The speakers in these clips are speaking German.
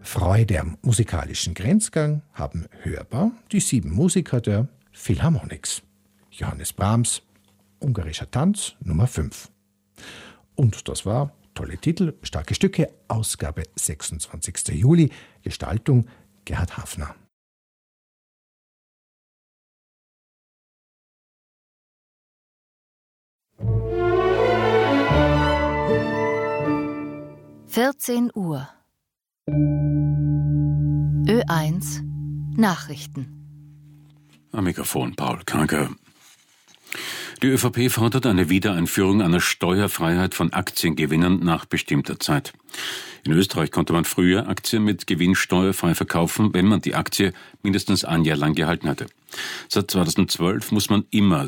Freude am musikalischen Grenzgang haben hörbar die 7 Musiker der Philharmonics. Johannes Brahms, Ungarischer Tanz Nummer 5. Und das war tolle Titel, starke Stücke, Ausgabe 26. Juli, Gestaltung Gerhard Hafner. Uhr. Ö1 Nachrichten. Am Mikrofon Paul Kanker. Die ÖVP fordert eine Wiedereinführung einer Steuerfreiheit von Aktiengewinnen nach bestimmter Zeit. In Österreich konnte man früher Aktien mit Gewinn steuerfrei verkaufen, wenn man die Aktie mindestens ein Jahr lang gehalten hatte. Seit 2012 muss man immer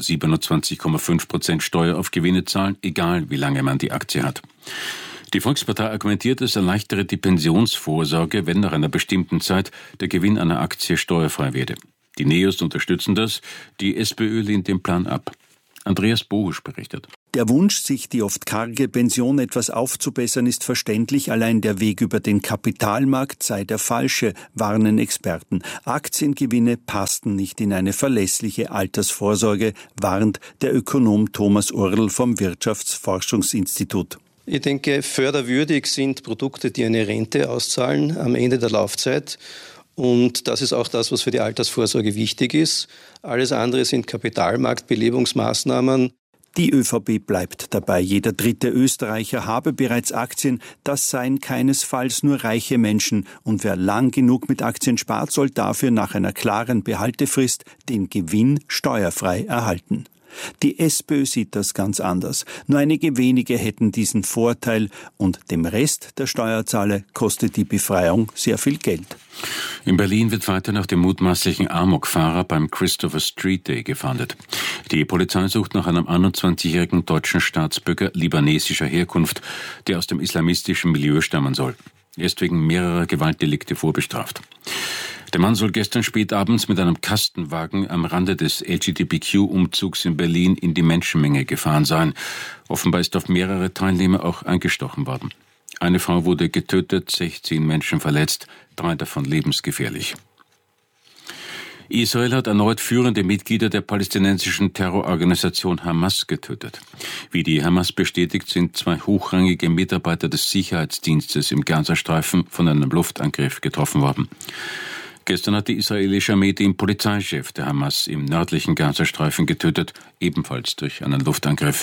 27,5% Steuer auf Gewinne zahlen, egal wie lange man die Aktie hat. Die Volkspartei argumentiert, es erleichtere die Pensionsvorsorge, wenn nach einer bestimmten Zeit der Gewinn einer Aktie steuerfrei werde. Die NEOS unterstützen das, die SPÖ lehnt den Plan ab. Andreas Bohusch berichtet. Der Wunsch, sich die oft karge Pension etwas aufzubessern, ist verständlich. Allein der Weg über den Kapitalmarkt sei der falsche, warnen Experten. Aktiengewinne passten nicht in eine verlässliche Altersvorsorge, warnt der Ökonom Thomas Url vom Wirtschaftsforschungsinstitut. Ich denke, förderwürdig sind Produkte, die eine Rente auszahlen am Ende der Laufzeit. Und das ist auch das, was für die Altersvorsorge wichtig ist. Alles andere sind Kapitalmarktbelebungsmaßnahmen. Die ÖVP bleibt dabei. Jeder dritte Österreicher habe bereits Aktien. Das seien keinesfalls nur reiche Menschen. Und wer lang genug mit Aktien spart, soll dafür nach einer klaren Behaltefrist den Gewinn steuerfrei erhalten. Die SPÖ sieht das ganz anders. Nur einige wenige hätten diesen Vorteil und dem Rest der Steuerzahler kostet die Befreiung sehr viel Geld. In Berlin wird weiter nach dem mutmaßlichen Amokfahrer beim Christopher Street Day gefahndet. Die Polizei sucht nach einem 21-jährigen deutschen Staatsbürger libanesischer Herkunft, der aus dem islamistischen Milieu stammen soll. Er ist wegen mehrerer Gewaltdelikte vorbestraft. Der Mann soll gestern spät abends mit einem Kastenwagen am Rande des LGBTQ-Umzugs in Berlin in die Menschenmenge gefahren sein. Offenbar ist auf mehrere Teilnehmer auch eingestochen worden. Eine Frau wurde getötet, 16 Menschen verletzt, 3 davon lebensgefährlich. Israel hat erneut führende Mitglieder der palästinensischen Terrororganisation Hamas getötet. Wie die Hamas bestätigt, sind 2 hochrangige Mitarbeiter des Sicherheitsdienstes im Gazastreifen von einem Luftangriff getroffen worden. Gestern hat die israelische Armee den Polizeichef der Hamas im nördlichen Gazastreifen getötet, ebenfalls durch einen Luftangriff.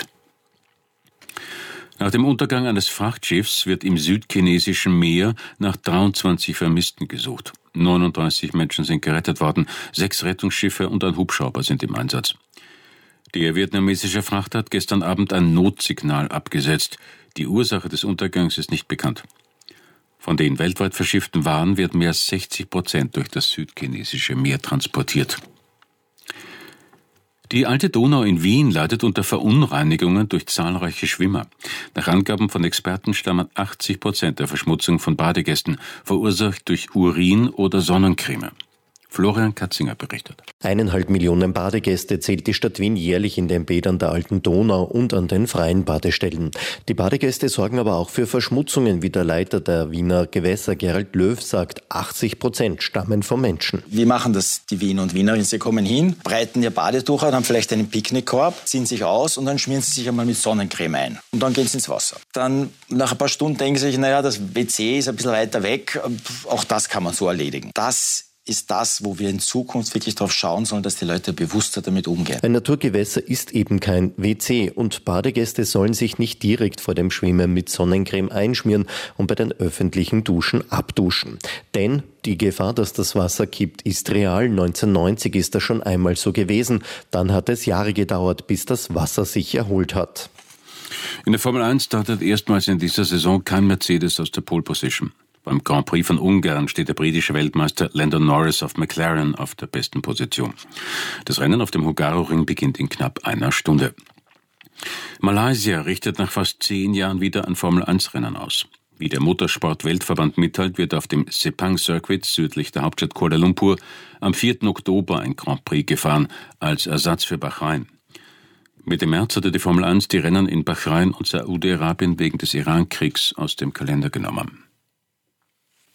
Nach dem Untergang eines Frachtschiffs wird im südchinesischen Meer nach 23 Vermissten gesucht. 39 Menschen sind gerettet worden, 6 Rettungsschiffe und ein Hubschrauber sind im Einsatz. Der vietnamesische Frachter hat gestern Abend ein Notsignal abgesetzt. Die Ursache des Untergangs ist nicht bekannt. Von den weltweit verschifften Waren werden mehr als 60% durch das südchinesische Meer transportiert. Die alte Donau in Wien leidet unter Verunreinigungen durch zahlreiche Schwimmer. Nach Angaben von Experten stammen 80% der Verschmutzung von Badegästen, verursacht durch Urin oder Sonnencreme. Florian Katzinger berichtet. 1,5 Millionen Badegäste zählt die Stadt Wien jährlich in den Bädern der alten Donau und an den freien Badestellen. Die Badegäste sorgen aber auch für Verschmutzungen, wie der Leiter der Wiener Gewässer Gerald Löw sagt. 80% stammen vom Menschen. Wie machen das die Wiener und Wienerinnen? Sie kommen hin, breiten ihr Badetuch aus, haben vielleicht einen Picknickkorb, ziehen sich aus und dann schmieren sie sich einmal mit Sonnencreme ein. Und dann gehen sie ins Wasser. Dann nach ein paar Stunden denken sie sich, naja, das WC ist ein bisschen weiter weg. Auch das kann man so erledigen. Das ist das, wo wir in Zukunft wirklich darauf schauen sollen, dass die Leute bewusster damit umgehen. Ein Naturgewässer ist eben kein WC und Badegäste sollen sich nicht direkt vor dem Schwimmen mit Sonnencreme einschmieren und bei den öffentlichen Duschen abduschen. Denn die Gefahr, dass das Wasser kippt, ist real. 1990 ist das schon einmal so gewesen. Dann hat es Jahre gedauert, bis das Wasser sich erholt hat. In der Formel 1 startet erstmals in dieser Saison kein Mercedes aus der Pole Position. Beim Grand Prix von Ungarn steht der britische Weltmeister Lando Norris auf McLaren auf der besten Position. Das Rennen auf dem Hungaroring beginnt in knapp einer Stunde. Malaysia richtet nach fast 10 Jahren wieder ein Formel-1-Rennen aus. Wie der Motorsport-Weltverband mitteilt, wird auf dem Sepang Circuit südlich der Hauptstadt Kuala Lumpur am 4. Oktober ein Grand Prix gefahren, als Ersatz für Bahrain. Mitte März hatte die Formel 1 die Rennen in Bahrain und Saudi-Arabien wegen des Iran-Kriegs aus dem Kalender genommen.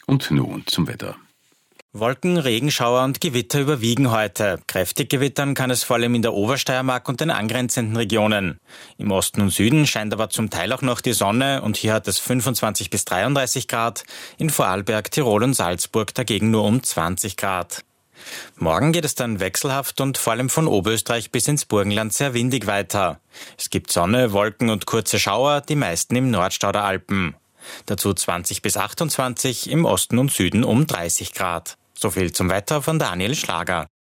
Und nun zum Wetter. Wolken, Regenschauer und Gewitter überwiegen heute. Kräftig gewittern kann es vor allem in der Obersteiermark und den angrenzenden Regionen. Im Osten und Süden scheint aber zum Teil auch noch die Sonne und hier hat es 25 bis 33 Grad. In Vorarlberg, Tirol und Salzburg dagegen nur um 20 Grad. Morgen geht es dann wechselhaft und vor allem von Oberösterreich bis ins Burgenland sehr windig weiter. Es gibt Sonne, Wolken und kurze Schauer, die meisten im Nordstau der Alpen. Dazu 20 bis 28, im Osten und Süden um 30 Grad. So viel zum Wetter von Daniel Schlager.